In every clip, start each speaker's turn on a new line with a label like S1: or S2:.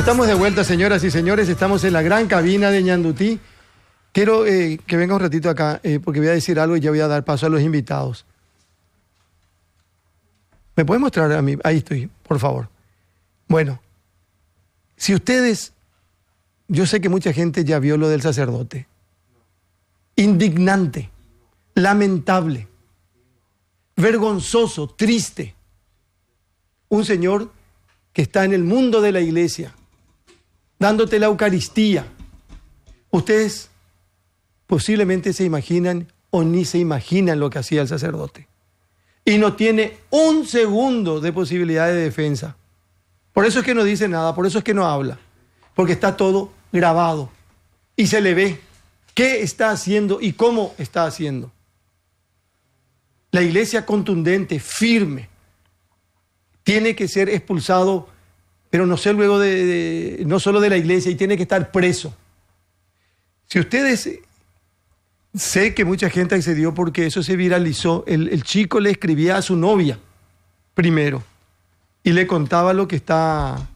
S1: Estamos de vuelta, señoras y señores. Estamos en la gran cabina de Ñandutí. Quiero que venga un ratito acá, porque voy a decir algo y ya voy a dar paso a los invitados. ¿Me puede mostrar a mí? Ahí estoy, por favor. Bueno, si ustedes... Yo sé que mucha gente ya vio lo del sacerdote. Indignante, lamentable, vergonzoso, triste. Un señor que está en el mundo de la iglesia, dándote la Eucaristía. Ustedes posiblemente se imaginan o ni se imaginan lo que hacía el sacerdote. Y no tiene un segundo de posibilidad de defensa. Por eso es que no dice nada, por eso es que no habla. Porque está todo grabado y se le ve qué está haciendo y cómo está haciendo. La iglesia contundente, firme, tiene que ser expulsado, pero no sé luego no solo de la iglesia, y tiene que estar preso. Si ustedes, sé que mucha gente accedió porque eso se viralizó. El chico le escribía a su novia primero y le contaba lo que estaba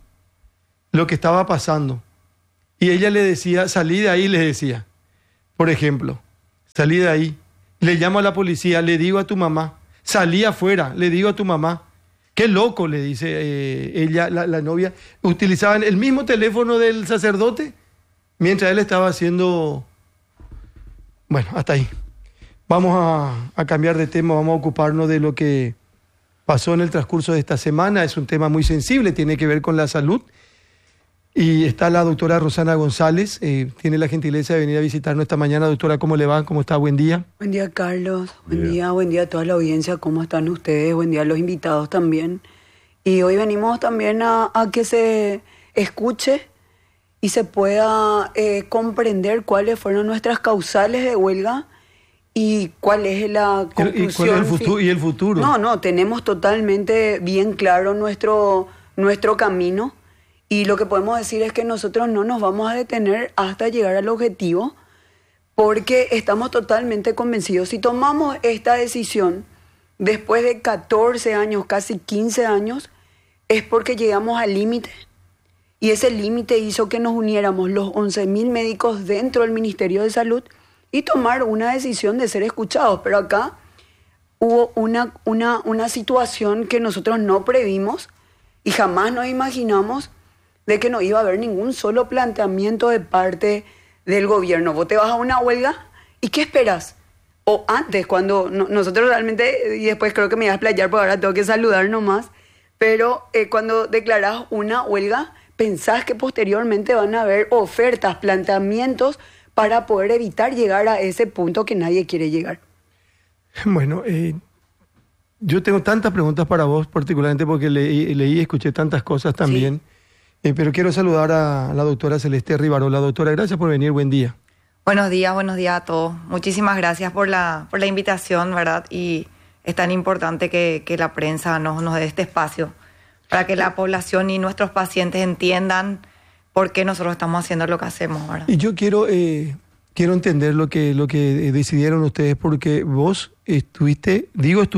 S1: pasando. Y ella le decía, salí de ahí, le decía. Por ejemplo, salí de ahí, le llamo a la policía, le digo a tu mamá, salí afuera, le digo a tu mamá. Qué loco, le dice ella, la novia. Utilizaban el mismo teléfono del sacerdote mientras él estaba haciendo... Bueno, hasta ahí. Vamos a cambiar de tema, vamos a ocuparnos de lo que pasó en el transcurso de esta semana. Es un tema muy sensible, tiene que ver con la salud. Y está la doctora Rosana González, tiene la gentileza de venir a visitarnos esta mañana. Doctora, ¿cómo le va? ¿Cómo está? Buen día.
S2: Buen día, Carlos. Buen día a toda la audiencia. ¿Cómo están ustedes? Buen día a los invitados también. Y hoy venimos también a que se escuche y se pueda comprender cuáles fueron nuestras causales de huelga y cuál es la conclusión.
S1: ¿Y cuál es el futuro? ¿Y el futuro?
S2: No, tenemos totalmente bien claro nuestro camino. Y lo que podemos decir es que nosotros no nos vamos a detener hasta llegar al objetivo, porque estamos totalmente convencidos. Si tomamos esta decisión después de 14 años, casi 15 años, es porque llegamos al límite. Y ese límite hizo que nos uniéramos los 11.000 médicos dentro del Ministerio de Salud y tomar una decisión de ser escuchados. Pero acá hubo una situación que nosotros no previmos y jamás nos imaginamos, de que no iba a haber ningún solo planteamiento de parte del gobierno. Vos te vas a una huelga y ¿qué esperas? O antes, cuando nosotros realmente, y después creo que me voy a explayar porque ahora tengo que saludar nomás, pero cuando declarás una huelga, pensás que posteriormente van a haber ofertas, planteamientos para poder evitar llegar a ese punto que nadie quiere llegar.
S1: Bueno, yo tengo tantas preguntas para vos, particularmente porque leí y escuché tantas cosas también. Sí. Pero quiero saludar a la doctora Celeste Rivarola. Doctora, gracias por venir, buen día.
S3: Buenos días a todos. Muchísimas gracias por la invitación, ¿verdad? Y es tan importante que la prensa nos dé este espacio para que la población y nuestros pacientes entiendan por qué nosotros estamos haciendo lo que hacemos, ¿verdad?
S1: Y yo quiero entender lo que decidieron ustedes, porque vos estuviste,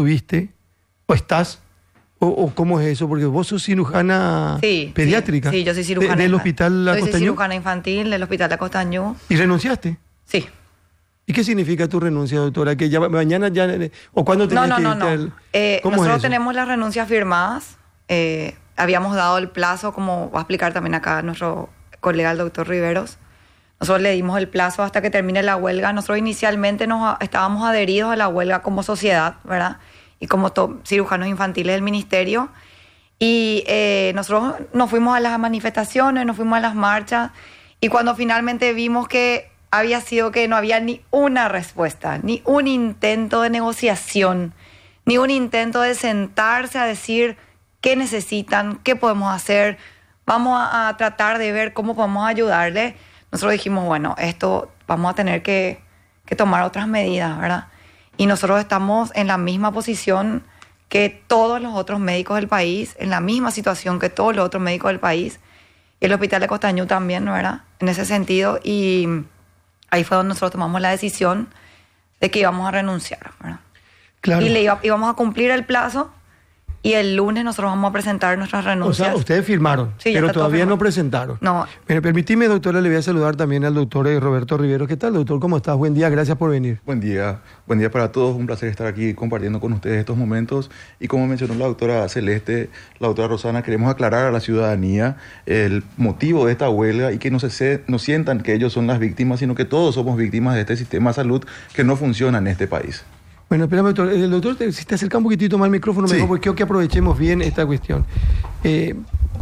S1: o estás... ¿O cómo es eso? Porque vos sos cirujana pediátrica.
S3: Sí, yo soy cirujana.
S1: ¿Del hospital La Costañú?
S3: Soy cirujana infantil del hospital La Costañú.
S1: ¿Y renunciaste?
S3: Sí.
S1: ¿Y qué significa tu renuncia, doctora? ¿Que ya mañana ya... ¿O cuándo tenés que irte?
S3: No. Nosotros tenemos las renuncias firmadas. Habíamos dado el plazo, como va a explicar también acá nuestro colega el doctor Riveros. Nosotros le dimos el plazo hasta que termine la huelga. Nosotros inicialmente estábamos adheridos a la huelga como sociedad, ¿verdad? Y como cirujanos infantiles del ministerio. Y nosotros nos fuimos a las manifestaciones, nos fuimos a las marchas, y cuando finalmente vimos que había sido que no había ni una respuesta, ni un intento de negociación, ni un intento de sentarse a decir qué necesitan, qué podemos hacer, vamos a tratar de ver cómo podemos ayudarle, nosotros dijimos, bueno, esto vamos a tener que tomar otras medidas, ¿verdad? Y nosotros estamos en la misma posición que todos los otros médicos del país, en la misma situación que todos los otros médicos del país, y el hospital de Costañú también, ¿verdad? En ese sentido, y ahí fue donde nosotros tomamos la decisión de que íbamos a renunciar, ¿verdad?
S1: Claro.
S3: Y íbamos a cumplir el plazo, y el lunes nosotros vamos a presentar nuestras renuncias.
S1: O sea, ustedes firmaron,
S3: Sí, ya
S1: pero
S3: está todo
S1: todavía no
S3: firmado.
S1: presentaron.
S3: No.
S1: Pero permíteme, doctora, le voy a saludar también al doctor Roberto Riveros. ¿Qué tal, doctor? ¿Cómo estás? Buen día, gracias por venir.
S4: Buen día para todos. Un placer estar aquí compartiendo con ustedes estos momentos. Y como mencionó la doctora Celeste, la doctora Rosana, queremos aclarar a la ciudadanía el motivo de esta huelga y que no sientan que ellos son las víctimas, sino que todos somos víctimas de este sistema de salud que no funciona en este país.
S1: Bueno, espérame, doctor. El doctor, si te acerca un poquitito más al micrófono,
S4: Sí.
S1: mejor, porque quiero que aprovechemos bien esta cuestión. Es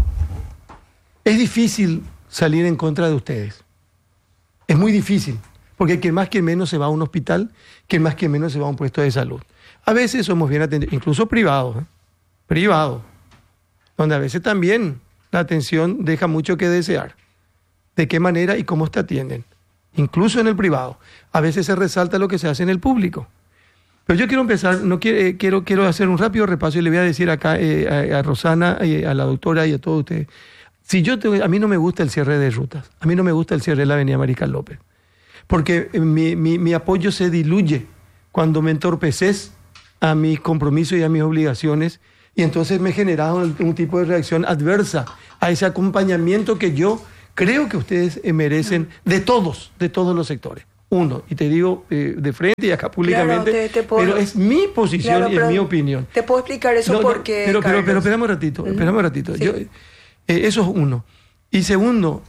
S1: difícil salir en contra de ustedes. Es muy difícil, porque quien más, quien menos se va a un hospital, quien más, quien menos se va a un puesto de salud. A veces somos bien atendidos, incluso privados, privados, donde a veces también la atención deja mucho que desear. ¿De qué manera y cómo te atienden? Incluso en el privado. A veces se resalta lo que se hace en el público. Pero yo quiero empezar, quiero hacer un rápido repaso y le voy a decir acá a Rosana, a la doctora y a todos ustedes. A mí no me gusta el cierre de rutas, a mí no me gusta el cierre de la avenida Mariscal López, porque mi apoyo se diluye cuando me entorpeces a mis compromisos y a mis obligaciones, y entonces me genera un tipo de reacción adversa a ese acompañamiento que yo creo que ustedes merecen de todos los sectores. Uno, y te digo de frente y acá públicamente,
S2: Claro, te puedo-
S1: pero es mi posición
S2: Claro,
S1: y es
S2: pero
S1: mi opinión.
S2: Te puedo explicar eso
S1: No,
S2: porque.
S1: pero
S2: Carlos.
S1: espérame un ratito.
S2: Sí.
S1: Yo, eso es uno. Y segundo,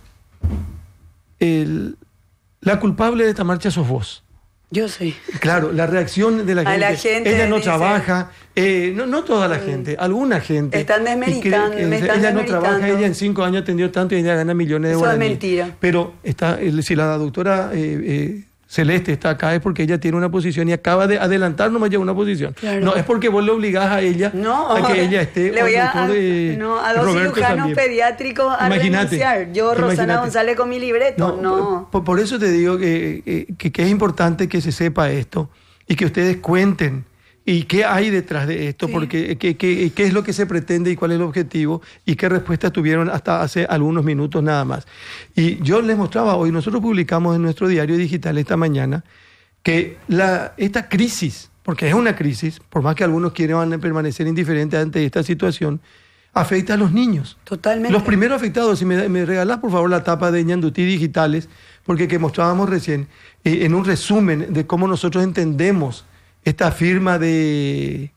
S1: la culpable de esta marcha sos vos.
S2: Yo sé.
S1: Claro, la reacción de la gente.
S2: A la gente
S1: ella no
S2: dice-
S1: trabaja, no toda la gente, alguna gente.
S2: Están desmeritando, me están
S1: ella no trabaja,
S2: desmeritando.
S1: ella en 5 años atendió tanto y ella gana millones de
S2: Eso es
S1: guaraníes.
S2: mentira.
S1: Pero si la doctora Celeste está acá es porque ella tiene una posición y acaba de adelantar nomás ya una posición.
S2: Claro.
S1: No es porque vos le obligás a ella
S2: No,
S1: a que ella esté.
S2: le voy
S1: o
S2: a,
S1: doctor,
S2: a dos
S1: Roberto
S2: cirujanos
S1: también.
S2: pediátricos a
S1: Imagínate,
S2: renunciar. Yo, Rosana
S1: imagínate.
S2: González, con mi libreto. No.
S1: Por eso te digo que es importante que se sepa esto y que ustedes cuenten y qué hay detrás de esto,
S2: Sí.
S1: porque qué es lo que se pretende y cuál es el objetivo y qué respuestas tuvieron hasta hace algunos minutos nada más. Y yo les mostraba hoy, nosotros publicamos en nuestro diario digital esta mañana que esta crisis, porque es una crisis, por más que algunos quieran permanecer indiferentes ante esta situación, afecta a los niños.
S2: Totalmente.
S1: Los primeros afectados, si me regalás por favor la tapa de Ñandutí Digitales, porque que mostrábamos recién en un resumen de cómo nosotros entendemos esta firma de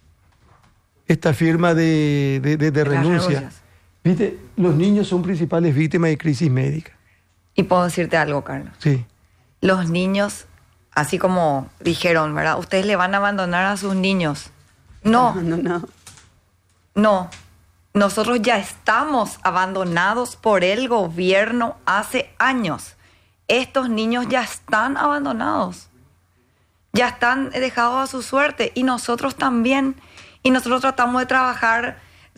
S3: Las
S1: renuncia.
S3: renuncias.
S1: ¿Viste? Los niños son principales víctimas de crisis médica.
S3: Y puedo decirte algo, Carlos.
S1: Sí.
S3: Los niños, así como dijeron, ¿verdad? Ustedes le van a abandonar a sus niños. No, no. Nosotros ya estamos abandonados por el gobierno hace años. Estos niños ya están abandonados. Ya están dejados a su suerte. Y nosotros también. Y nosotros tratamos de trabajar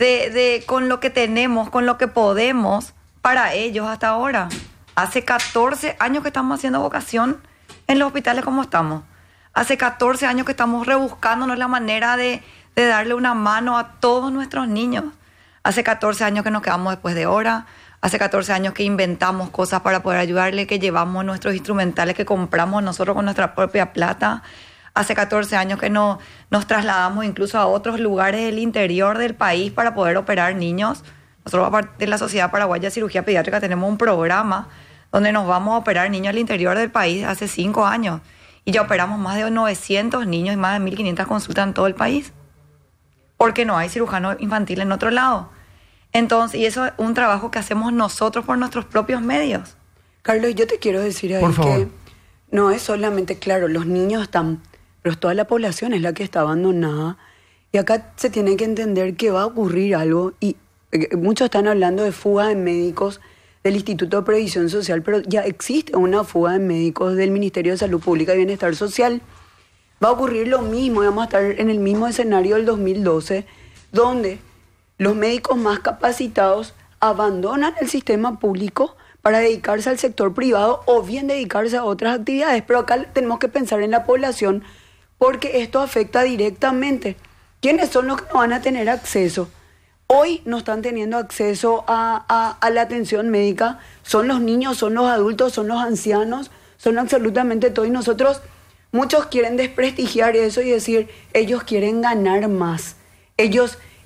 S3: con lo que tenemos, con lo que podemos para ellos hasta ahora. Hace 14 años que estamos haciendo vocación en los hospitales como estamos. Hace 14 años que estamos rebuscándonos la manera de darle una mano a todos nuestros niños. Hace 14 años que nos quedamos después de hora. Hace 14 años que inventamos cosas para poder ayudarle, que llevamos nuestros instrumentales que compramos nosotros con nuestra propia plata. Hace 14 años que nos trasladamos incluso a otros lugares del interior del país para poder operar niños. Nosotros, aparte de la Sociedad Paraguaya de Cirugía Pediátrica, tenemos un programa donde nos vamos a operar niños al interior del país hace 5 años. Y ya operamos más de 900 niños y más de 1.500 consultas en todo el país. Porque no hay cirujano infantil en otro lado. Entonces, y eso es un trabajo que hacemos nosotros por nuestros propios medios.
S2: Carlos, yo te quiero decir ahí
S1: Por favor.
S2: que no es solamente, claro, los niños están, pero toda la población es la que está abandonada. Y acá se tiene que entender que va a ocurrir algo. Y muchos están hablando de fuga de médicos del Instituto de Previsión Social, pero ya existe una fuga de médicos del Ministerio de Salud Pública y Bienestar Social. Va a ocurrir lo mismo, vamos a estar en el mismo escenario del 2012, donde los médicos más capacitados abandonan el sistema público para dedicarse al sector privado o bien dedicarse a otras actividades. Pero acá tenemos que pensar en la población porque esto afecta directamente. ¿Quiénes son los que no van a tener acceso? Hoy no están teniendo acceso a la atención médica. Son los niños, son los adultos, son los ancianos, son absolutamente todo. Y nosotros, muchos quieren desprestigiar eso y decir, ellos quieren ganar más. Ellos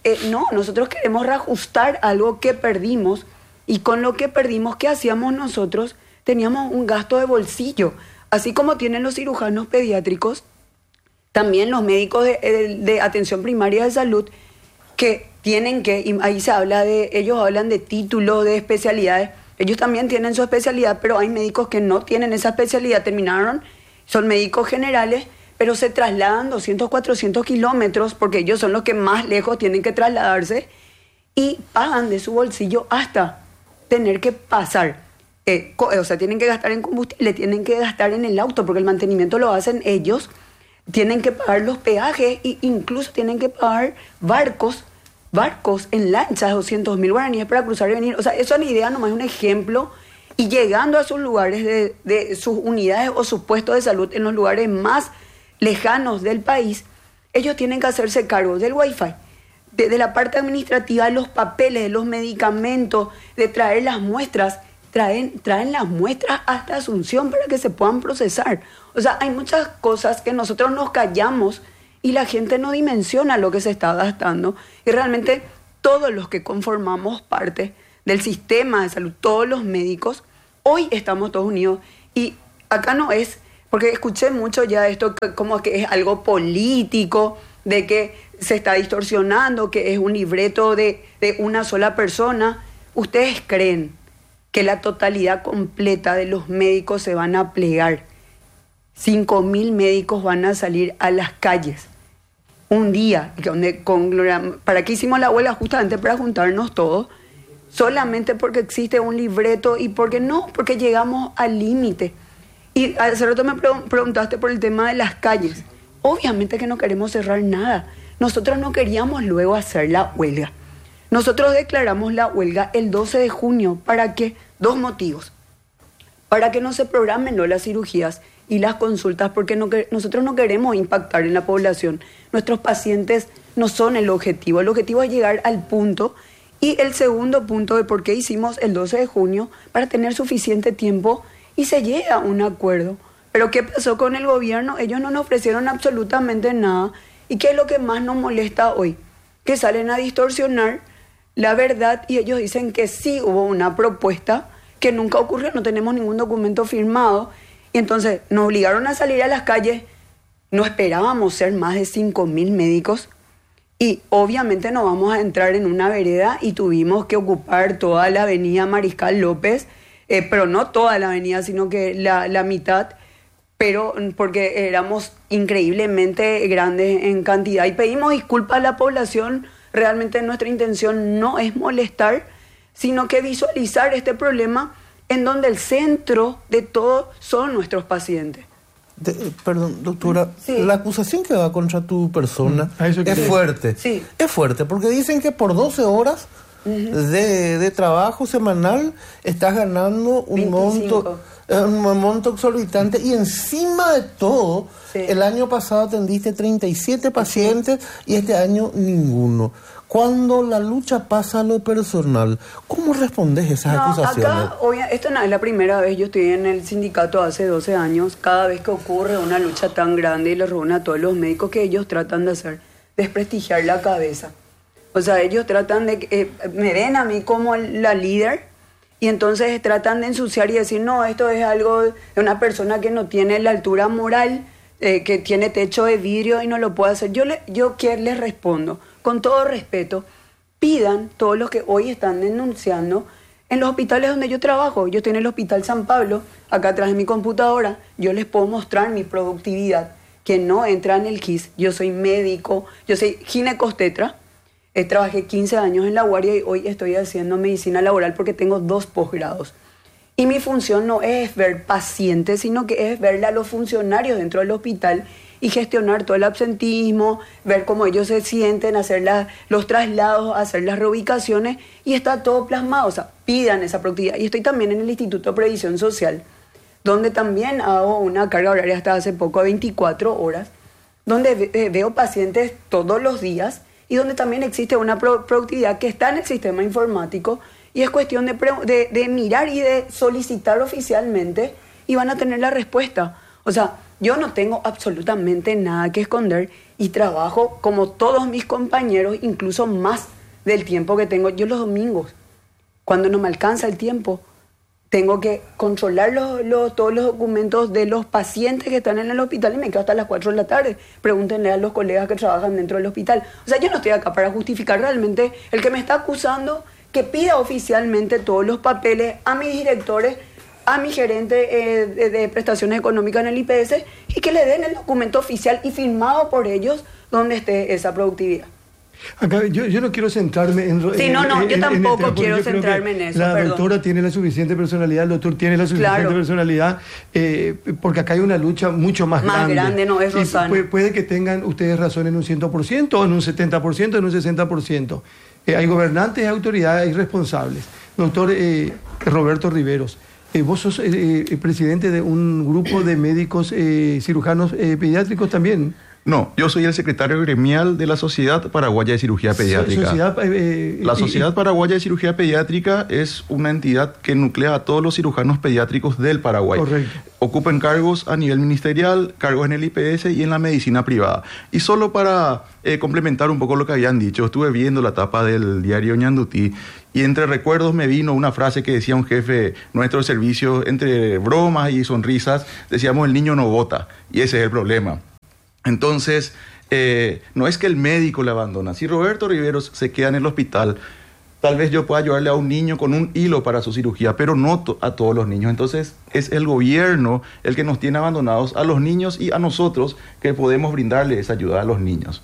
S2: no, nosotros queremos reajustar algo que perdimos, y con lo que perdimos, ¿qué hacíamos nosotros? Teníamos un gasto de bolsillo, así como tienen los cirujanos pediátricos, también los médicos de atención primaria de salud, que tienen que, y ahí se habla ellos hablan de títulos, de especialidades, ellos también tienen su especialidad, pero hay médicos que no tienen esa especialidad, son médicos generales, pero se trasladan 200, 400 kilómetros, porque ellos son los que más lejos tienen que trasladarse, y pagan de su bolsillo hasta tener que pasar. O sea, tienen que gastar en combustible, tienen que gastar en el auto, porque el mantenimiento lo hacen ellos, tienen que pagar los peajes e incluso tienen que pagar barcos en lanchas de 200.000 guaraníes para cruzar y venir. O sea, eso es una idea, nomás es un ejemplo. Y llegando a sus lugares de sus unidades o sus puestos de salud en los lugares más lejanos del país, ellos tienen que hacerse cargo del wifi, de la parte administrativa, de los papeles, de los medicamentos, de traer las muestras. Traen las muestras hasta Asunción para que se puedan procesar. O sea, hay muchas cosas que nosotros nos callamos y la gente no dimensiona lo que se está gastando. Y realmente todos los que conformamos parte del sistema de salud, todos los médicos, hoy estamos todos unidos. Y acá no es, porque escuché mucho ya esto como que es algo político, de que se está distorsionando, que es un libreto de una sola persona. ¿Ustedes creen que la totalidad completa de los médicos se van a plegar? 5.000 médicos van a salir a las calles un día. ¿Para qué hicimos la huelga? Justamente para juntarnos todos, solamente porque existe un libreto y porque llegamos al límite. Y hace rato me preguntaste por el tema de las calles. Obviamente que no queremos cerrar nada. Nosotros no queríamos luego hacer la huelga. Nosotros declaramos la huelga el 12 de junio. ¿Para qué? 2 motivos. Para que no se programen las cirugías y las consultas, porque nosotros no queremos impactar en la población. Nuestros pacientes no son el objetivo. El objetivo es llegar al punto. Y el segundo punto de por qué hicimos el 12 de junio, para tener suficiente tiempo y se llega a un acuerdo. Pero ¿qué pasó con el gobierno? Ellos no nos ofrecieron absolutamente nada. ¿Y qué es lo que más nos molesta hoy? Que salen a distorsionar la verdad y ellos dicen que sí hubo una propuesta que nunca ocurrió, no tenemos ningún documento firmado, y entonces nos obligaron a salir a las calles. No esperábamos ser más de 5.000 médicos y obviamente no vamos a entrar en una vereda y tuvimos que ocupar toda la avenida Mariscal López, pero no toda la avenida, sino que la mitad, pero porque éramos increíblemente grandes en cantidad y pedimos disculpas a la población. Realmente nuestra intención no es molestar, sino que visualizar este problema en donde el centro de todo son nuestros pacientes.
S5: Perdón, doctora,
S2: sí.
S5: La acusación que va contra tu persona es fuerte.
S2: Sí.
S5: Es fuerte, porque dicen que por 12 horas de trabajo semanal estás ganando un
S2: 25.
S5: monto exorbitante, y encima de todo, el año pasado atendiste 37 pacientes y este año ninguno. Cuando la lucha pasa a lo personal, ¿cómo respondes esas acusaciones?
S2: Acá, esto no es la primera vez. Yo estoy en el sindicato hace 12 años. Cada vez que ocurre una lucha tan grande y le reúne a todos los médicos, que ellos tratan de hacer, desprestigiar la cabeza. O sea, ellos tratan de... me ven a mí como la líder, y entonces tratan de ensuciar y decir, no, esto es algo de una persona que no tiene la altura moral, que tiene techo de vidrio y no lo puede hacer. Yo les respondo, con todo respeto, pidan todos los que hoy están denunciando en los hospitales donde yo trabajo. Yo estoy en el Hospital San Pablo, acá atrás de mi computadora. Yo les puedo mostrar mi productividad, que no entra en el KISS. Yo soy médico, yo soy ginecostetra. Trabajé 15 años en la guardia y hoy estoy haciendo medicina laboral porque tengo 2 posgrados. Y mi función no es ver pacientes, sino que es ver a los funcionarios dentro del hospital y gestionar todo el absentismo, ver cómo ellos se sienten, hacer los traslados, hacer las reubicaciones, y está todo plasmado. O sea, pidan esa productividad. Y estoy también en el Instituto de Previsión Social, donde también hago una carga horaria hasta hace poco de 24 horas, donde veo pacientes todos los días, y donde también existe una productividad que está en el sistema informático, y es cuestión de mirar y de solicitar oficialmente, y van a tener la respuesta. O sea, Yo no tengo absolutamente nada que esconder y trabajo como todos mis compañeros, incluso más del tiempo que tengo. Yo los domingos, cuando no me alcanza el tiempo, tengo que controlar todos los documentos de los pacientes que están en el hospital y me quedo hasta las 4 de la tarde. Pregúntenle a los colegas que trabajan dentro del hospital. O sea, yo no estoy acá para justificar realmente el que me está acusando, que pida oficialmente todos los papeles a mis directores, a mi gerente de prestaciones económicas en el IPS y que le den el documento oficial y firmado por ellos donde esté esa productividad.
S1: Acá, yo no quiero centrarme en...
S2: Sí, yo tampoco quiero centrarme en eso,
S1: La doctora tiene la suficiente personalidad, el doctor tiene la suficiente personalidad, porque acá hay una lucha mucho más grande.
S2: Más grande, no es Rosana.
S1: Puede que tengan ustedes razón en un 100%, o en un 70%, en un 60%. Hay gobernantes, hay autoridades, hay responsables. Doctor Roberto Riveros, vos sos presidente de un grupo de médicos cirujanos pediátricos también.
S4: No, yo soy el secretario gremial de la Sociedad Paraguaya de Cirugía Pediátrica. La Sociedad Paraguaya de Cirugía Pediátrica es una entidad que nuclea a todos los cirujanos pediátricos del Paraguay.
S1: Correcto.
S4: Ocupan cargos a nivel ministerial, cargos en el IPS y en la medicina privada. Y solo para complementar un poco lo que habían dicho, estuve viendo la tapa del diario Ñandutí y entre recuerdos me vino una frase que decía un jefe nuestro servicio, entre bromas y sonrisas, decíamos el niño no vota y ese es el problema. Entonces, no es que el médico le abandona. Si Roberto Riveros se queda en el hospital, tal vez yo pueda ayudarle a un niño con un hilo para su cirugía, pero no a todos los niños. Entonces, es el gobierno el que nos tiene abandonados a los niños y a nosotros que podemos brindarle esa ayuda a los niños.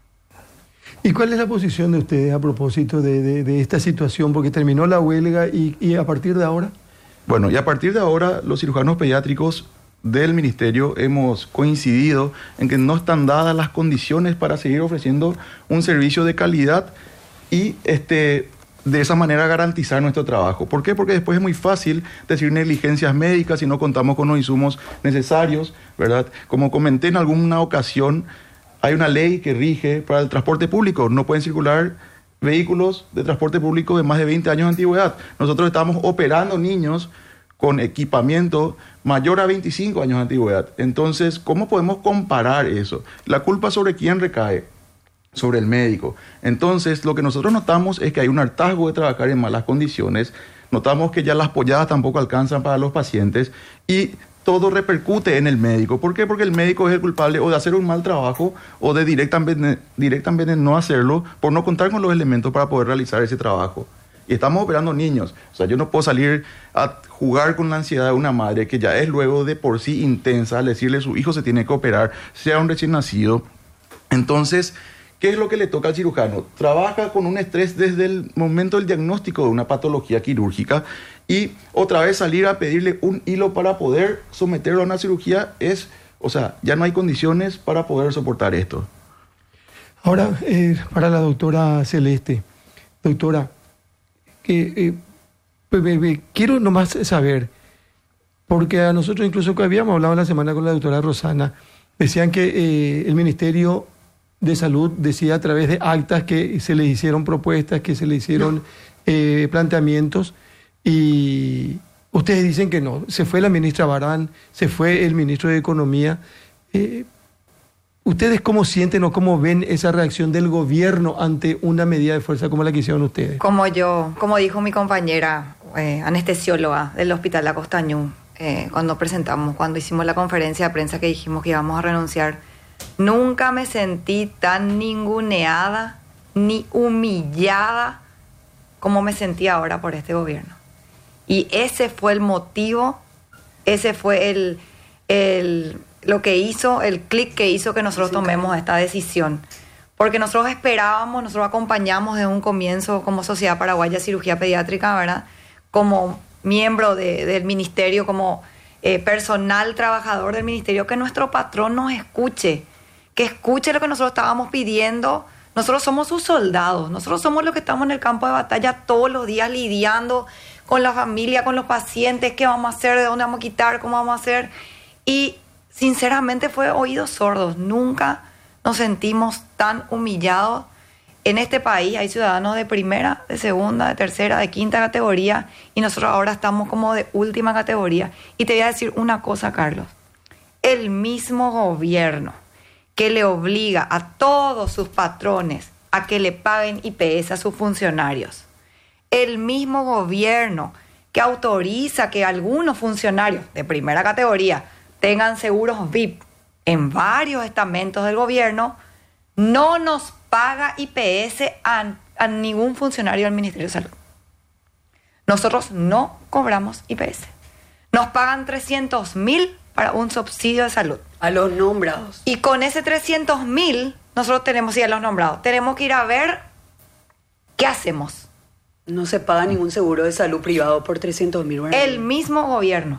S1: ¿Y cuál es la posición de ustedes a propósito de esta situación? Porque terminó la huelga y a partir de ahora...
S4: Bueno, y a partir de ahora, los cirujanos pediátricos del Ministerio hemos coincidido en que no están dadas las condiciones para seguir ofreciendo un servicio de calidad y de esa manera garantizar nuestro trabajo. ¿Por qué? Porque después es muy fácil decir negligencias médicas si no contamos con los insumos necesarios, ¿verdad? Como comenté en alguna ocasión, hay una ley que rige para el transporte público. No pueden circular vehículos de transporte público de más de 20 años de antigüedad. Nosotros estamos operando niños con equipamiento mayor a 25 años de antigüedad. Entonces, ¿cómo podemos comparar eso? ¿La culpa sobre quién recae? Sobre el médico. Entonces, lo que nosotros notamos es que hay un hartazgo de trabajar en malas condiciones. Notamos que ya las polladas tampoco alcanzan para los pacientes y todo repercute en el médico. ¿Por qué? Porque el médico es el culpable o de hacer un mal trabajo o de directamente no hacerlo por no contar con los elementos para poder realizar ese trabajo. Y estamos operando niños. O sea, yo no puedo salir a jugar con la ansiedad de una madre que ya es luego de por sí intensa al decirle a su hijo se tiene que operar, sea un recién nacido. Entonces, ¿qué es lo que le toca al cirujano? Trabaja con un estrés desde el momento del diagnóstico de una patología quirúrgica y otra vez salir a pedirle un hilo para poder someterlo a una cirugía ya no hay condiciones para poder soportar esto.
S1: Ahora, para la doctora Celeste. Doctora, quiero nomás saber, porque a nosotros incluso que habíamos hablado la semana con la doctora Rosana, decían que el Ministerio de Salud decía a través de actas que se le hicieron propuestas, que se le hicieron planteamientos, y ustedes dicen que no. Se fue la ministra Barán, se fue el ministro de Economía. ¿Ustedes cómo sienten o cómo ven esa reacción del gobierno ante una medida de fuerza como la que hicieron ustedes?
S3: Como dijo mi compañera anestesióloga del Hospital La Costañú, cuando hicimos la conferencia de prensa que dijimos que íbamos a renunciar, nunca me sentí tan ninguneada ni humillada como me sentí ahora por este gobierno. Y ese fue el motivo, ese fue lo que hizo, el clic que hizo que nosotros tomemos esta decisión. Porque nosotros acompañamos desde un comienzo como Sociedad Paraguaya de Cirugía Pediátrica, ¿verdad? Como miembro del ministerio, como personal trabajador del ministerio, que nuestro patrón nos escuche, que escuche lo que nosotros estábamos pidiendo. Nosotros somos sus soldados, nosotros somos los que estamos en el campo de batalla todos los días lidiando con la familia, con los pacientes, qué vamos a hacer, de dónde vamos a quitar, cómo vamos a hacer. Y sinceramente fue oídos sordos. Nunca nos sentimos tan humillados. En este país hay ciudadanos de primera, de segunda, de tercera, de quinta categoría y nosotros ahora estamos como de última categoría. Y te voy a decir una cosa, Carlos. el mismo gobierno que le obliga a todos sus patrones a que le paguen IPS a sus funcionarios, el mismo gobierno que autoriza que algunos funcionarios de primera categoría tengan seguros VIP en varios estamentos del gobierno, no nos paga IPS a ningún funcionario del Ministerio de Salud. Nosotros no cobramos IPS. Nos pagan 300.000 para un subsidio de salud.
S2: A los nombrados.
S3: Y con ese 300.000, nosotros tenemos que ir a los nombrados. Tenemos que ir a ver qué hacemos.
S2: No se paga ningún seguro de salud privado por 300.000.
S3: El mismo gobierno.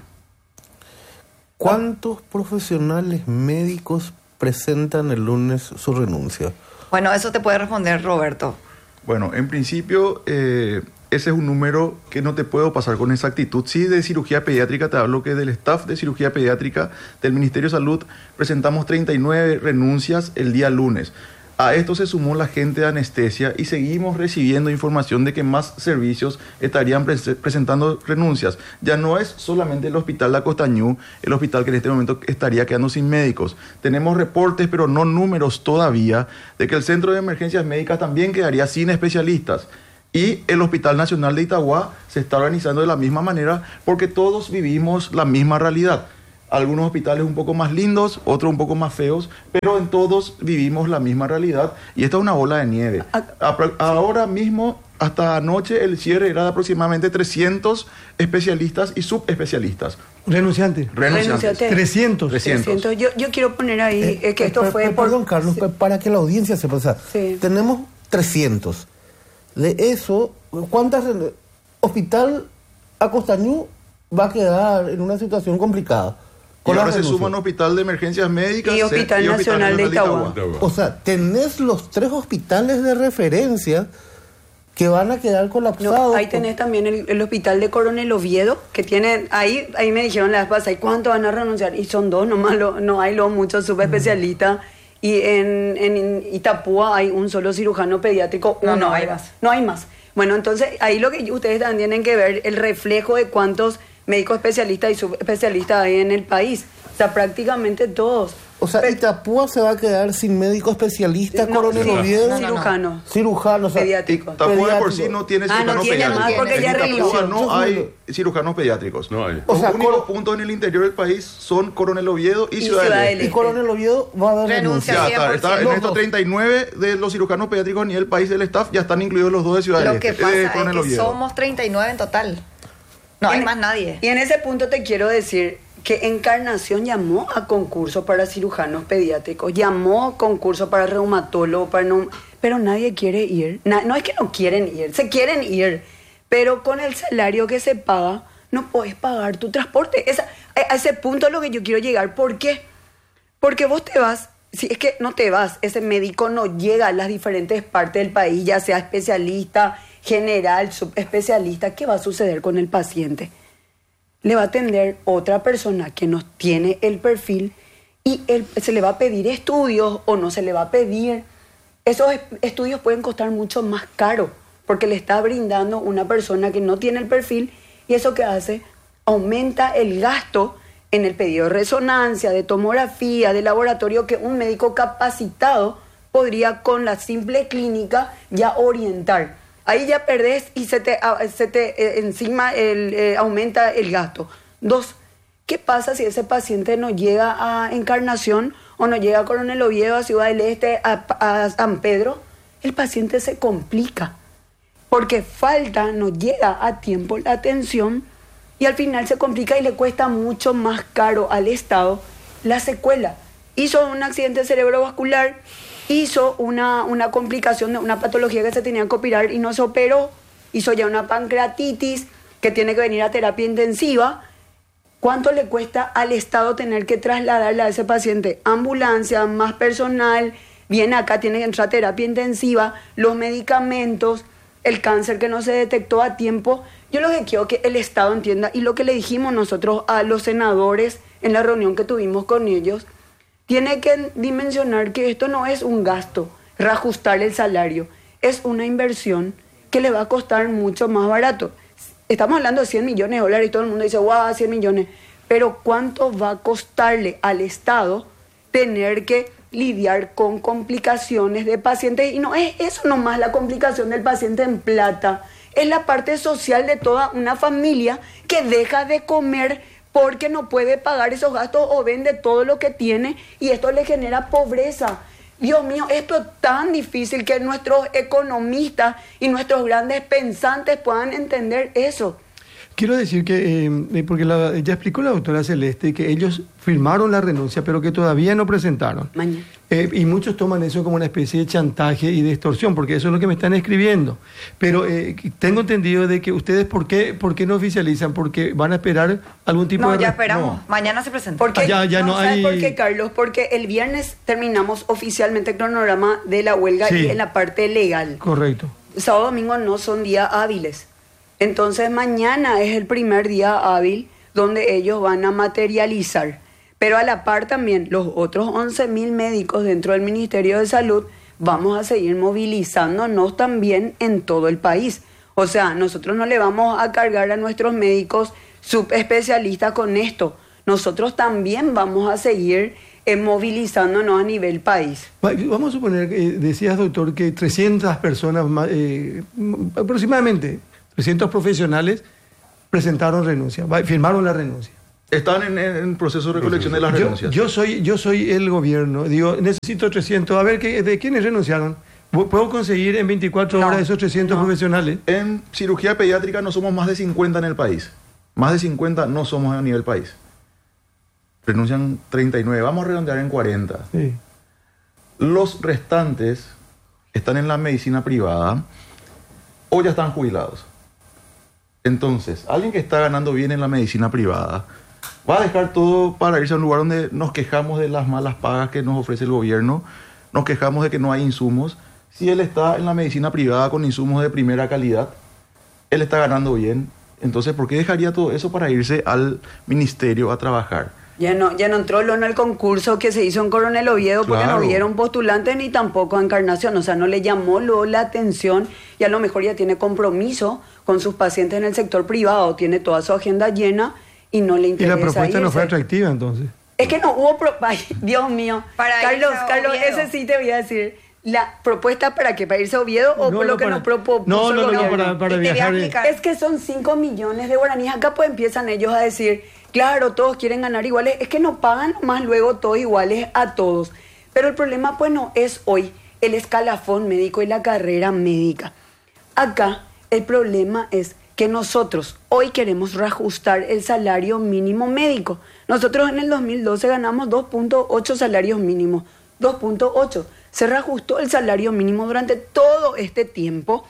S5: ¿Cuántos profesionales médicos presentan el lunes su renuncia?
S3: Bueno, eso te puede responder Roberto.
S4: Bueno, en principio, ese es un número que no te puedo pasar con exactitud. Sí, de cirugía pediátrica te hablo que del staff de cirugía pediátrica del Ministerio de Salud presentamos 39 renuncias el día lunes. A esto se sumó la gente de anestesia y seguimos recibiendo información de que más servicios estarían presentando renuncias. Ya no es solamente el Hospital La Costañú, el hospital que en este momento estaría quedando sin médicos. Tenemos reportes, pero no números todavía, de que el Centro de Emergencias Médicas también quedaría sin especialistas. Y el Hospital Nacional de Itagua se está organizando de la misma manera porque todos vivimos la misma realidad. Algunos hospitales un poco más lindos, otros un poco más feos, pero en todos vivimos la misma realidad. Y esta es una bola de nieve. Ahora mismo, hasta anoche, el cierre era de aproximadamente 300 especialistas y subespecialistas.
S1: Renunciantes. 300.
S2: Yo quiero poner ahí que esto fue por...
S5: Perdón, Carlos, para que la audiencia sepa. O sea, tenemos 300. De eso, ¿cuántas? Hospital Acostañú va a quedar en una situación complicada.
S4: Y ahora se suman Hospital de Emergencias Médicas
S2: y Hospital Nacional de Itagua.
S5: O sea, tenés los 3 hospitales de referencia que van a quedar colapsados.
S2: No, ahí tenés también el Hospital de Coronel Oviedo, que tiene, ahí me dijeron la vez pasada, ¿y cuánto van a renunciar? Y son 2 nomás, no hay muchos subespecialistas. Y en Itapúa hay un solo cirujano pediátrico.
S3: No hay más.
S2: No hay más. Bueno, entonces ahí lo que ustedes también tienen que ver, el reflejo de cuántos médicos especialistas y subespecialistas hay en el país. O sea, prácticamente todos.
S5: O sea, Itapúa se va a quedar sin médico especialista, Coronel Oviedo.
S2: Cirujanos
S5: pediátricos.
S4: Itapúa de por sí no tiene cirujanos pediátricos.
S2: Más porque ya
S4: Itapúa no hay cirujanos pediátricos.
S6: No hay.
S4: Los únicos puntos en el interior del país son Coronel Oviedo y Ciudad del Este.
S5: Y Coronel Oviedo va a haber renuncia.
S4: Está en estos 39 de los cirujanos pediátricos a nivel país del staff, ya están incluidos los 2 de Ciudad del Este.
S3: Lo que pasa es que somos 39 en total. No hay más nadie.
S2: Y en ese punto te quiero decir que Encarnación llamó a concurso para cirujanos pediátricos, llamó concurso para reumatólogos, pero nadie quiere ir. No es que no quieren ir, se quieren ir, pero con el salario que se paga, no puedes pagar tu transporte. A ese punto es lo que yo quiero llegar. ¿Por qué? Porque vos te vas, si es que no te vas, ese médico no llega a las diferentes partes del país, ya sea especialista, general, subespecialista. ¿Qué va a suceder con el paciente? Le va a atender otra persona que no tiene el perfil y se le va a pedir estudios o no se le va a pedir. Esos estudios pueden costar mucho más caro porque le está brindando una persona que no tiene el perfil y eso que hace aumenta el gasto en el pedido de resonancia, de tomografía, de laboratorio que un médico capacitado podría con la simple clínica ya orientar. Ahí ya perdés y se te encima aumenta el gasto. 2, ¿qué pasa si ese paciente no llega a Encarnación o no llega a Coronel Oviedo, a Ciudad del Este, a San Pedro? El paciente se complica porque no llega a tiempo la atención y al final se complica y le cuesta mucho más caro al Estado la secuela. Hizo un accidente cerebrovascular, hizo una complicación de una patología que se tenía que operar y no se operó, hizo ya una pancreatitis que tiene que venir a terapia intensiva. ¿Cuánto le cuesta al Estado tener que trasladarle a ese paciente? Ambulancia, más personal, viene acá, tiene que entrar a terapia intensiva, los medicamentos, el cáncer que no se detectó a tiempo. Yo lo que quiero que el Estado entienda, y lo que le dijimos nosotros a los senadores en la reunión que tuvimos con ellos, tiene que dimensionar que esto no es un gasto, reajustar el salario, es una inversión que le va a costar mucho más barato. Estamos hablando de $100 millones y todo el mundo dice, guau, 100 millones. pero ¿cuánto va a costarle al Estado tener que lidiar con complicaciones de pacientes? Y no es eso nomás la complicación del paciente en plata, es la parte social de toda una familia que deja de comer porque no puede pagar esos gastos o vende todo lo que tiene y esto le genera pobreza. Dios mío, esto es tan difícil que nuestros economistas y nuestros grandes pensantes puedan entender eso.
S1: Quiero decir que, porque ya explicó la doctora Celeste, que ellos firmaron la renuncia, pero que todavía no presentaron.
S2: Mañana.
S1: Y muchos toman eso como una especie de chantaje y de extorsión, porque eso es lo que me están escribiendo. Pero tengo entendido de que ustedes, ¿por qué no oficializan? Porque van a esperar algún tipo de...
S3: No, ya esperamos. Mañana se presenta.
S2: Porque,
S1: ya no
S2: ¿sabes
S1: hay...
S2: por qué, Carlos? Porque el viernes terminamos oficialmente el cronograma de la huelga
S1: Sí.
S2: y en la parte legal.
S1: Correcto.
S2: Sábado y domingo no son días hábiles. Entonces mañana es el primer día hábil donde ellos van a materializar. Pero a la par también los otros 11.000 médicos dentro del Ministerio de Salud vamos a seguir movilizándonos también en todo el país. O sea, nosotros no le vamos a cargar a nuestros médicos subespecialistas con esto. Nosotros también vamos a seguir movilizándonos a nivel país.
S1: Vamos a suponer, decías, doctor, que 300 personas, aproximadamente 300 profesionales, presentaron renuncia, firmaron la renuncia.
S4: Están en proceso de recolección de las renuncias.
S1: Yo soy el gobierno, digo, necesito 300, a ver, ¿de quiénes renunciaron? ¿Puedo conseguir en 24 horas esos 300 profesionales?
S4: En cirugía pediátrica no somos más de 50 en el país. Más de 50 no somos a nivel país. Renuncian 39, vamos a redondear en 40.
S1: Sí.
S4: Los restantes están en la medicina privada o ya están jubilados. Entonces, alguien que está ganando bien en la medicina privada va a dejar todo para irse a un lugar donde nos quejamos de las malas pagas que nos ofrece el gobierno, nos quejamos de que no hay insumos. Si él está en la medicina privada con insumos de primera calidad, él está ganando bien. Entonces, ¿por qué dejaría todo eso para irse al ministerio a trabajar?
S2: Ya no entró en el concurso que se hizo en Coronel Oviedo porque
S4: Claro.
S2: no vieron postulantes ni tampoco a Encarnación. O sea, no le llamó luego la atención y a lo mejor ya tiene compromiso con sus pacientes en el sector privado, tiene toda su agenda llena y no le
S1: Y
S2: interesa
S1: la propuesta no
S2: irse.
S1: fue atractiva, entonces.
S2: Es que no hubo... Ay, Dios mío.
S3: Para
S2: Carlos,
S3: irse a Oviedo.
S2: ese sí te voy a decir. ¿La propuesta para qué? ¿Para irse a Oviedo o por lo que nos propuso
S1: No,
S2: el gobierno?
S1: para
S3: Y te voy a
S1: viajar.
S3: explicar.
S2: Es que son 5 millones de guaraníes. Acá pues empiezan ellos a decir, claro, todos quieren ganar iguales. Es que no pagan más luego todos iguales a todos. Pero el problema pues no es hoy el escalafón médico y la carrera médica. Acá el problema es que nosotros hoy queremos reajustar el salario mínimo médico. Nosotros en el 2012 ganamos 2.8 salarios mínimos. 2.8. Se reajustó el salario mínimo durante todo este tiempo,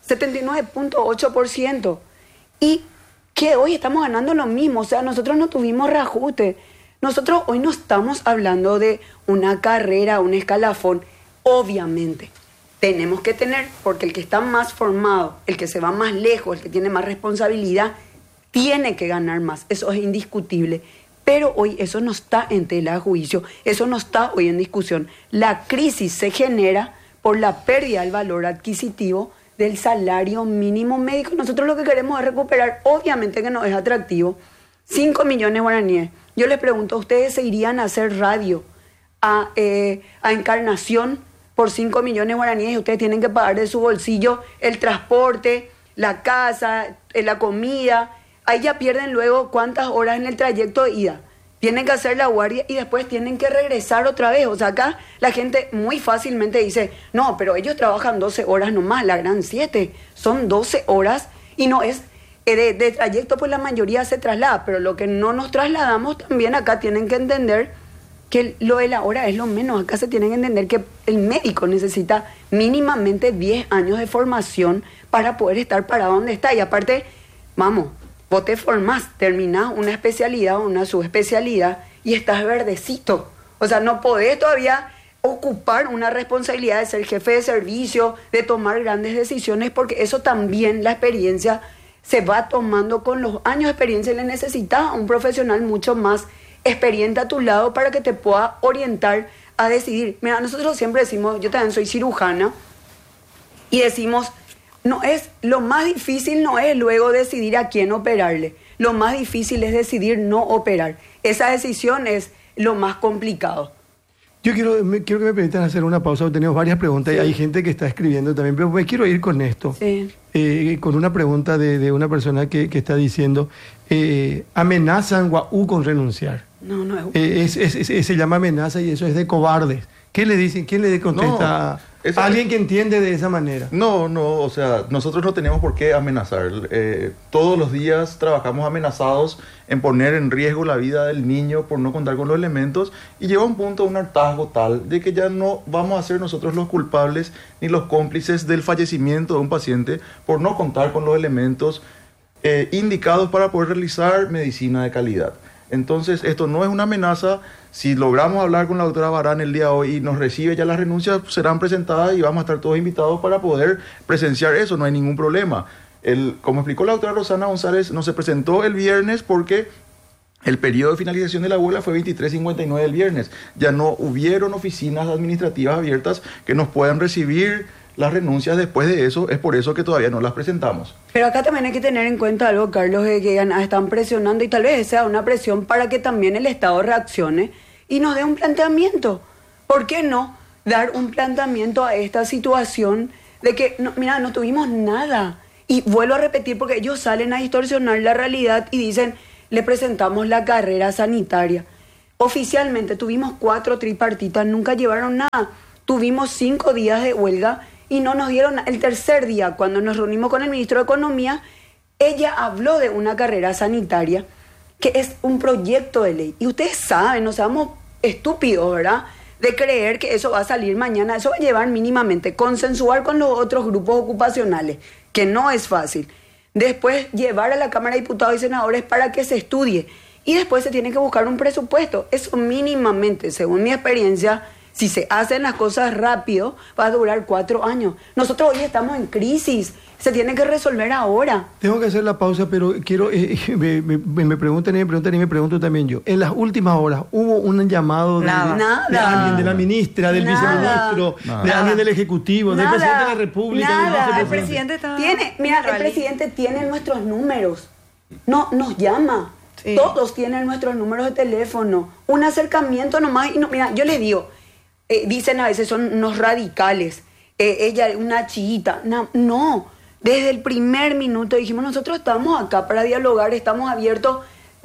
S2: 79.8%. Y que hoy estamos ganando lo mismo, o sea, nosotros no tuvimos reajuste. Nosotros hoy no estamos hablando de una carrera, un escalafón. Obviamente, tenemos que tener, porque el que está más formado, el que se va más lejos, el que tiene más responsabilidad, tiene que ganar más. Eso es indiscutible. Pero hoy eso no está en tela de juicio, eso no está hoy en discusión. La crisis se genera por la pérdida del valor adquisitivo del salario mínimo médico. Nosotros lo que queremos es recuperar, obviamente que no es atractivo, 5 millones de guaraníes. Yo les pregunto, ¿ustedes se irían a hacer radio a Encarnación por 5 millones de guaraníes y ustedes tienen que pagar de su bolsillo el transporte, la casa, la comida? Ahí ya pierden luego cuántas horas en el trayecto de ida. Tienen que hacer la guardia y después tienen que regresar otra vez. O sea, acá la gente muy fácilmente dice, no, pero ellos trabajan 12 horas nomás, la gran 7. Son 12 horas y no es de trayecto, pues la mayoría se traslada. Pero lo que no nos trasladamos también acá tienen que entender que lo de la hora es lo menos. Acá se tienen que entender que el médico necesita mínimamente 10 años de formación para poder estar parado donde está. Y aparte, vamos, vos te formás, terminás una especialidad o una subespecialidad y estás verdecito. O sea, no podés todavía ocupar una responsabilidad de ser jefe de servicio, de tomar grandes decisiones, porque eso también, la experiencia se va tomando con los años de experiencia y le necesitas a un profesional mucho más experiente a tu lado para que te pueda orientar a decidir. Mira, nosotros siempre decimos, yo también soy cirujana, y decimos, no es, lo más difícil no es luego decidir a quién operarle. lo más difícil es decidir no operar. Esa decisión es lo más complicado.
S1: Yo quiero que me permitan hacer una pausa, tenemos varias preguntas y hay gente que está escribiendo también, pero me quiero ir con esto, con una pregunta de una persona que está diciendo, amenazan Guaú con renunciar.
S2: No
S1: se llama amenaza y eso es de cobardes. ¿Qué le dicen? ¿Quién le contesta a alguien que entiende de esa manera?
S4: No, o sea, nosotros no tenemos por qué amenazar. Todos los días trabajamos amenazados en poner en riesgo la vida del niño por no contar con los elementos y llega un punto, un hartazgo tal de que ya no vamos a ser nosotros los culpables ni los cómplices del fallecimiento de un paciente por no contar con los elementos indicados para poder realizar medicina de calidad. Entonces, esto no es una amenaza. Si logramos hablar con la doctora Barán el día de hoy y nos recibe ya las renuncias, serán presentadas y vamos a estar todos invitados para poder presenciar eso, no hay ningún problema. Como explicó la doctora Rosana González, no se presentó el viernes porque el periodo de finalización de la huelga fue 23:59 el viernes. Ya no hubieron oficinas administrativas abiertas que nos puedan recibir las renuncias después de eso, es por eso que todavía no las presentamos.
S2: Pero acá también hay que tener en cuenta algo, Carlos, de que están presionando y tal vez sea una presión para que también el Estado reaccione y nos dé un planteamiento. ¿Por qué no dar un planteamiento a esta situación de que, no tuvimos nada? Y vuelvo a repetir porque ellos salen a distorsionar la realidad y dicen, le presentamos la carrera sanitaria. Oficialmente tuvimos 4 tripartitas, nunca llevaron nada. Tuvimos 5 días de huelga y no nos dieron el tercer día. Cuando nos reunimos con el ministro de Economía, ella habló de una carrera sanitaria que es un proyecto de ley. Y ustedes saben, no seamos estúpidos, ¿verdad?, de creer que eso va a salir mañana. Eso va a llevar mínimamente consensuar con los otros grupos ocupacionales, que no es fácil. Después llevar a la Cámara de Diputados y Senadores para que se estudie. Y después se tiene que buscar un presupuesto. Eso mínimamente, según mi experiencia, si se hacen las cosas rápido, va a durar 4 años. Nosotros hoy estamos en crisis. Se tiene que resolver ahora.
S1: Tengo que hacer la pausa, pero quiero... me preguntan y me pregunto también yo. En las últimas horas, ¿hubo un llamado de alguien, de la ministra, del viceministro, de alguien del Ejecutivo, del presidente de la República?
S3: El presidente está...
S2: el presidente tiene nuestros números. No, nos llama. Sí. Todos tienen nuestros números de teléfono. Un acercamiento nomás. Y yo les digo... dicen a veces son unos radicales, ella una chiita. No, desde el primer minuto dijimos, nosotros estamos acá para dialogar, estamos abiertos,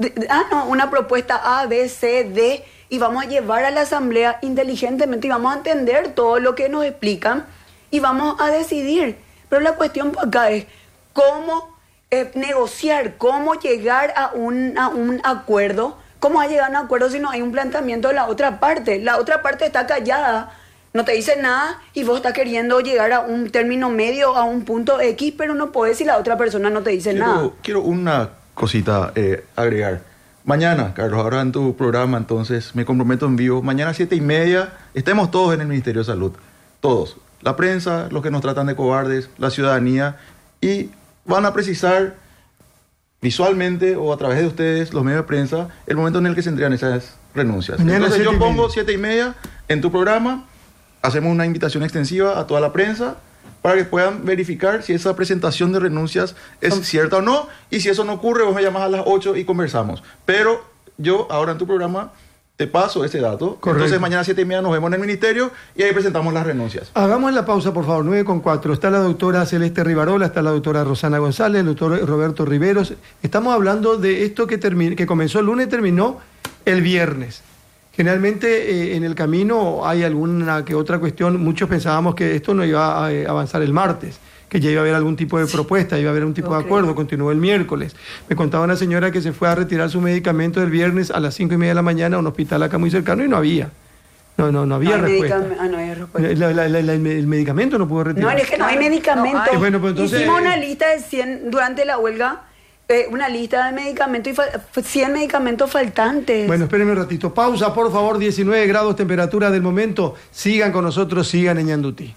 S2: una propuesta A, B, C, D, y vamos a llevar a la asamblea inteligentemente y vamos a entender todo lo que nos explican y vamos a decidir. Pero la cuestión acá es cómo negociar, cómo llegar a un acuerdo. ¿Cómo va a llegar a un acuerdo si no hay un planteamiento de la otra parte? La otra parte está callada, no te dice nada y vos estás queriendo llegar a un término medio, a un punto X, pero no podés si la otra persona no te dice nada.
S4: Quiero una cosita agregar. Mañana, Carlos, ahora en tu programa, entonces me comprometo en vivo. Mañana 7:30 estemos todos en el Ministerio de Salud. Todos. La prensa, los que nos tratan de cobardes, la ciudadanía, y van a precisar visualmente o a través de ustedes, los medios de prensa, el momento en el que se entregan esas renuncias. Entonces yo pongo 7:30 en tu programa, hacemos una invitación extensiva a toda la prensa para que puedan verificar si esa presentación de renuncias es cierta o no, y si eso no ocurre, vos me llamas a las 8 y conversamos. Pero yo ahora en tu programa te paso ese dato. Correcto. Entonces mañana 7:30 nos vemos en el ministerio y ahí presentamos las renuncias.
S1: Hagamos la pausa, por favor, 9:04. Está la doctora Celeste Rivarola, está la doctora Rosana González, el doctor Roberto Riveros. Estamos hablando de esto que comenzó el lunes y terminó el viernes. Generalmente en el camino hay alguna que otra cuestión. Muchos pensábamos que esto no iba a avanzar el martes, que ya iba a haber algún tipo de propuesta, iba a haber un tipo de acuerdo. Continuó el miércoles. Me contaba una señora que se fue a retirar su medicamento el viernes a las 5:30 de la mañana a un hospital acá muy cercano y no había. No había respuesta.
S2: No había respuesta.
S1: El medicamento no pudo retirar.
S2: No, es que no hay medicamento.
S1: Bueno, pues entonces,
S2: hicimos una lista de 100 durante la huelga, una lista de medicamentos y 100 medicamentos faltantes.
S1: Bueno, espérenme un ratito. Pausa, por favor, 19 grados temperatura del momento. Sigan con nosotros, sigan en Ñandutí.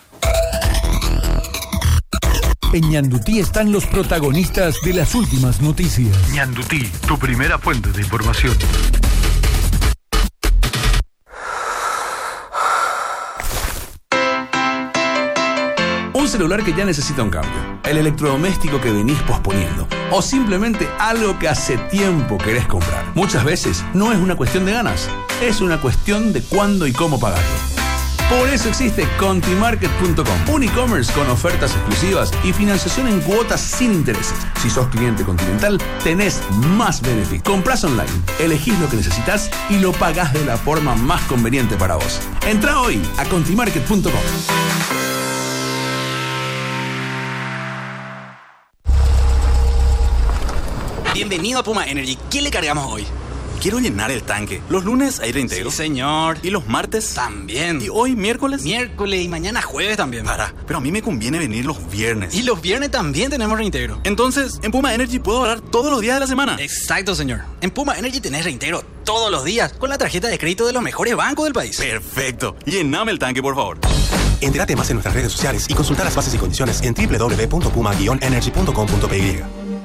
S6: En Ñandutí están los protagonistas de las últimas noticias.
S7: Ñandutí, tu primera fuente de información.
S8: Un celular que ya necesita un cambio, el electrodoméstico que venís posponiendo, o simplemente algo que hace tiempo querés comprar. Muchas veces no es una cuestión de ganas, es una cuestión de cuándo y cómo pagarlo. Por eso existe Contimarket.com, un e-commerce con ofertas exclusivas y financiación en cuotas sin intereses. Si sos cliente Continental, tenés más beneficios. Comprás online, elegís lo que necesitas y lo pagás de la forma más conveniente para vos. Entrá hoy a Contimarket.com.
S9: Bienvenido a Puma Energy. ¿Qué le cargamos hoy? Quiero llenar el tanque. Los lunes hay reintegro. Sí, señor. ¿Y los martes? También. ¿Y hoy miércoles? Miércoles y mañana jueves también. Pero a mí me conviene venir los viernes. Y los viernes también tenemos reintegro. Entonces, en Puma Energy puedo ahorrar todos los días de la semana. Exacto, señor. En Puma Energy tenés reintegro todos los días con la tarjeta de crédito de los mejores bancos del país. Perfecto. Llename el tanque, por favor.
S10: Entérate más en nuestras redes sociales y consulta las bases y condiciones en www.puma-energy.com.py.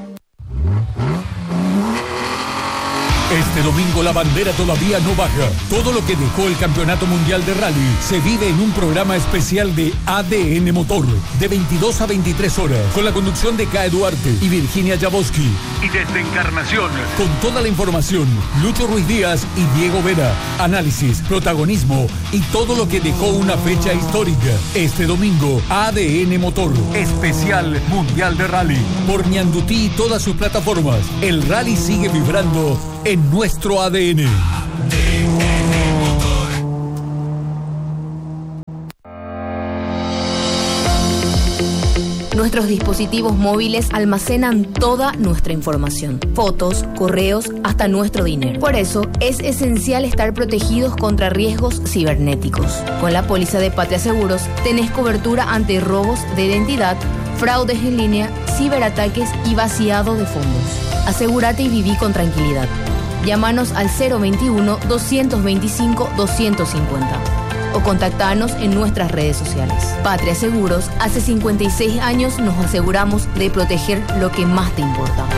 S6: Este domingo la bandera todavía no baja. Todo lo que dejó el Campeonato Mundial de Rally se vive en un programa especial de ADN Motor, de 22 a 23 horas, con la conducción de Cae Duarte y Virginia Jaboski.
S7: Y desde Encarnación,
S6: con toda la información, Lucho Ruiz Díaz y Diego Vera. Análisis, protagonismo y todo lo que dejó una fecha histórica. Este domingo, ADN Motor, especial Mundial de Rally. Por Ñandutí y todas sus plataformas. El rally sigue vibrando en nuestro ADN.
S11: Nuestros dispositivos móviles almacenan toda nuestra información, fotos, correos, hasta nuestro dinero. Por eso, es esencial estar protegidos contra riesgos cibernéticos. Con la póliza de Patria Seguros, tenés cobertura ante robos de identidad, fraudes en línea, ciberataques y vaciado de fondos. Asegúrate y viví con tranquilidad. Llámanos al 021-225-250 o contactanos en nuestras redes sociales. Patria Seguros, hace 56 años nos aseguramos de proteger lo que más te importa.